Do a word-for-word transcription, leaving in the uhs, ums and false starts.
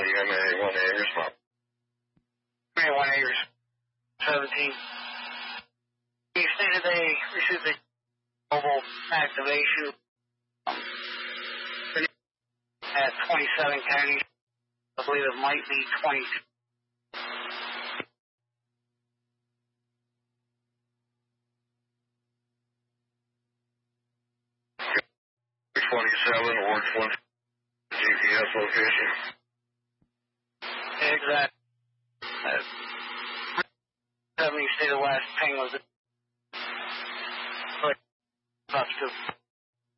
M A one A response. M A one A seventeen. He stated they received the mobile activation at twenty-seven Kennedy. I believe it might be twenty. twenty-seven, Ward one, G P S location. Exactly. Uh, seventy, say the last ping was up to